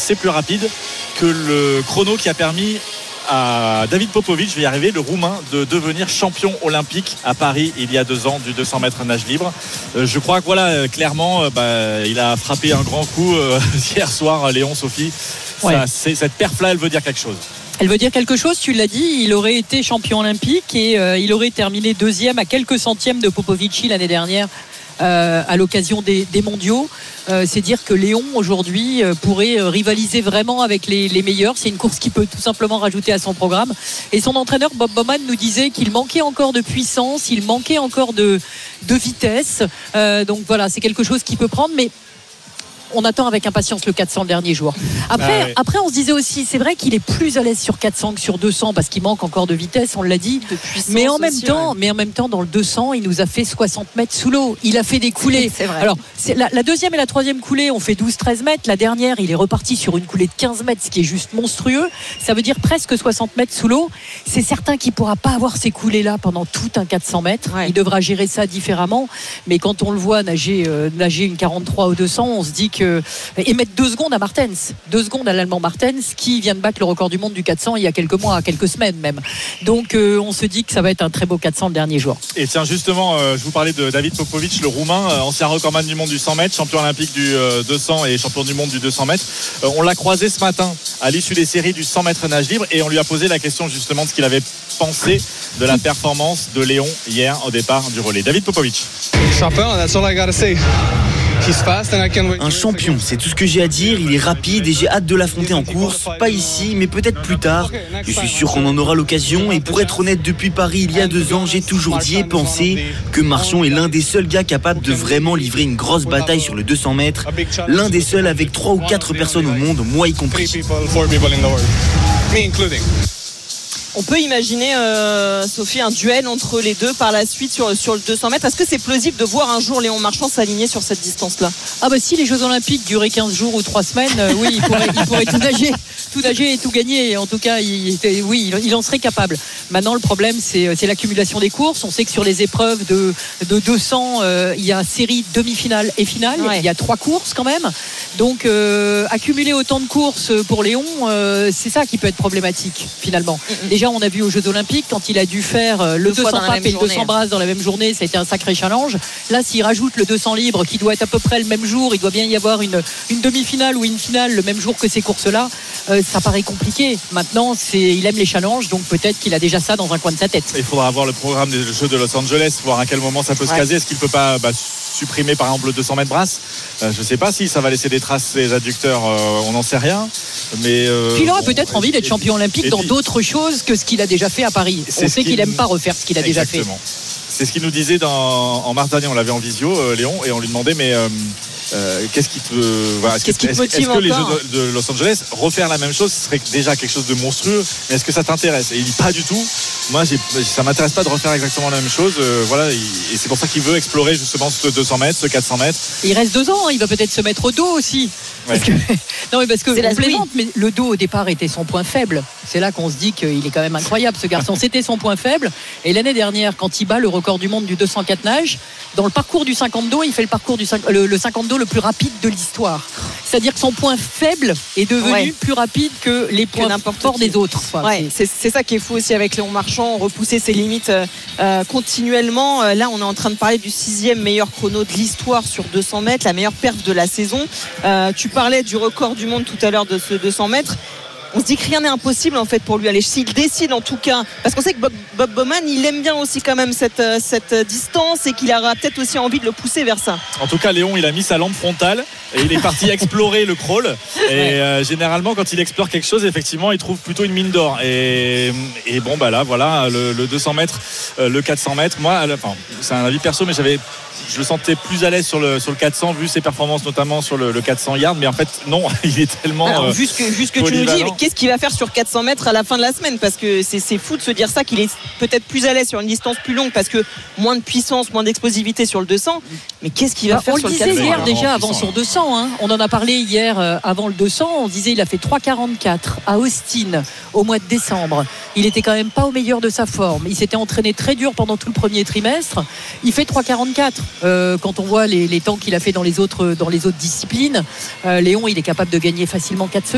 c'est plus rapide que le chrono qui a permis à David Popovic, je vais y arriver, le Roumain, de devenir champion olympique à Paris il y a 2 ans du 200 mètres nage libre. Je crois que clairement, il a frappé un grand coup hier soir, Léon, Sophie. Ouais. Cette perf-là, elle veut dire quelque chose. Elle veut dire quelque chose, tu l'as dit, il aurait été champion olympique et il aurait terminé 2e à quelques centièmes de Popovic l'année dernière à l'occasion des mondiaux. C'est dire que Léon aujourd'hui pourrait rivaliser vraiment avec les meilleurs. C'est une course qu'il peut tout simplement rajouter à son programme. Et son entraîneur Bob Bowman nous disait qu'il manquait encore de puissance, il manquait encore de vitesse. Donc voilà, c'est quelque chose qu'il peut prendre, mais on attend avec impatience le 400 le dernier jour. Après, on se disait aussi, c'est vrai qu'il est plus à l'aise sur 400 que sur 200 parce qu'il manque encore de vitesse, on l'a dit. Mais en même temps, dans le 200, il nous a fait 60 mètres sous l'eau. Il a fait des coulées. C'est vrai. Alors, la deuxième et la troisième coulée ont fait 12-13 mètres. La dernière, il est reparti sur une coulée de 15 mètres, ce qui est juste monstrueux. Ça veut dire presque 60 mètres sous l'eau. C'est certain qu'il ne pourra pas avoir ces coulées-là pendant tout un 400 mètres. Ouais. Il devra gérer ça différemment. Mais quand on le voit nager une 43 au 200, on se dit et mettre 2 secondes à Martens, 2 secondes à l'Allemand Martens qui vient de battre le record du monde du 400 il y a quelques mois, quelques semaines même. Donc on se dit que ça va être un très beau 400 le dernier jour. Et tiens, justement, je vous parlais de David Popovic, le Roumain, ancien recordman du monde du 100 mètres, champion olympique du 200 et champion du monde du 200 mètres. On l'a croisé ce matin à l'issue des séries du 100 mètres nage libre et on lui a posé la question justement de ce qu'il avait pensé de la performance de Léon hier au départ du relais. David Popovic. Champion, that's all I gotta say. Un champion, c'est tout ce que j'ai à dire. Il est rapide et j'ai hâte de l'affronter en course. Pas ici, mais peut-être plus tard. Je suis sûr qu'on en aura l'occasion. Et pour être honnête, depuis Paris il y a 2 ans, j'ai toujours dit et pensé que Marchand est l'un des seuls gars capables de vraiment livrer une grosse bataille sur le 200 mètres. L'un des seuls avec 3 ou 4 personnes au monde, moi y compris. On peut imaginer, Sophie, un duel entre les deux par la suite sur le 200 mètres. Est-ce que c'est plausible de voir un jour Léon Marchand s'aligner sur cette distance-là ? Ah bah si les Jeux Olympiques duraient 15 jours ou 3 semaines, oui, il pourrait tout nager et tout gagner. En tout cas, il en serait capable. Maintenant, le problème, c'est l'accumulation des courses. On sait que sur les épreuves de 200, il y a série, demi-finale et finale. Ouais. Il y a 3 courses quand même. Donc, accumuler autant de courses pour Léon, c'est ça qui peut être problématique finalement. Déjà, on a vu aux Jeux Olympiques quand il a dû faire le 200 papes et le 200 brasses dans la même journée, ça a été un sacré challenge. Là, s'il rajoute le 200 libre qui doit être à peu près le même jour, il doit bien y avoir une demi-finale ou une finale le même jour que ces courses-là, ça paraît compliqué. Maintenant, il aime les challenges, donc peut-être qu'il a déjà ça dans un coin de sa tête. Il faudra voir le programme des Jeux de Los Angeles, voir à quel moment ça peut se caser. Est-ce qu'il ne peut pas supprimer par exemple le 200 mètres brasse? Je ne sais pas si ça va laisser des traces les adducteurs, on n'en sait rien. Mais puis il aura peut-être envie d'être champion olympique dans d'autres choses que ce qu'il a déjà fait à Paris. On sait qu'il n'aime pas refaire ce qu'il a déjà fait. C'est ce qu'il nous disait en mars dernier, on l'avait en visio, Léon, et on lui demandait qu'est-ce qui te motive est-ce que les Jeux de Los Angeles, refaire la même chose, ce serait déjà quelque chose de monstrueux, mais est-ce que ça t'intéresse? Et il dit pas du tout. Moi, ça m'intéresse pas de refaire exactement la même chose. Et c'est pour ça qu'il veut explorer justement ce 200 mètres, ce 400 mètres. Il reste 2 ans, il va peut-être se mettre au dos aussi. Ouais. Parce que on plaisante, mais le dos au départ était son point faible. C'est là qu'on se dit qu'il est quand même incroyable ce garçon. C'était son point faible. Et l'année dernière, quand il bat le record du monde du 204 nage, dans le parcours du 50 dos, il fait le 50 dos le plus rapide de l'histoire. C'est-à-dire que son point faible est devenu plus rapide que les points forts des autres. C'est ça qui est fou aussi avec Léon Marchand, repousser ses limites continuellement. Là, on est en train de parler du 6e meilleur chrono de l'histoire sur 200 mètres, la meilleure perf de la saison. Tu parlais du record du monde tout à l'heure de ce 200 mètres. On se dit que rien n'est impossible en fait pour lui. Allez, s'il décide en tout cas, parce qu'on sait que Bob Bowman il aime bien aussi quand même cette distance et qu'il aura peut-être aussi envie de le pousser vers ça. En tout cas, Léon il a mis sa lampe frontale et il est parti explorer le crawl. Et généralement quand il explore quelque chose, effectivement il trouve plutôt une mine d'or. Et bon bah là voilà le 200 mètres, le 400 mètres. Moi, c'est un avis perso, mais je le sentais plus à l'aise sur le 400 vu ses performances notamment sur le 400 yards, mais en fait non, il est tellement alors, juste que tu nous dis, mais qu'est-ce qu'il va faire sur 400 mètres à la fin de la semaine, parce que c'est fou de se dire ça, qu'il est peut-être plus à l'aise sur une distance plus longue parce que moins de puissance, moins d'explosivité sur le 200, mais qu'est-ce qu'il va faire sur le 400? On le disait hier déjà avant sur 200, on en a parlé hier avant le 200, on disait il a fait 3,44 à Austin au mois de décembre, il était quand même pas au meilleur de sa forme, il s'était entraîné très dur pendant tout le premier trimestre, il fait 3,44 quand on voit les temps qu'il a fait dans les autres disciplines. Léon il est capable de gagner facilement 4 secondes.